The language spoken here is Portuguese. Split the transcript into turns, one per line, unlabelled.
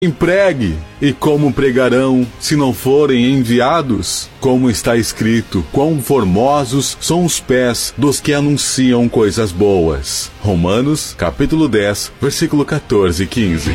Empregue, e como pregarão, se não forem enviados? Como está escrito, quão formosos são os pés dos que anunciam coisas boas. Romanos, capítulo 10, versículo 14 e 15.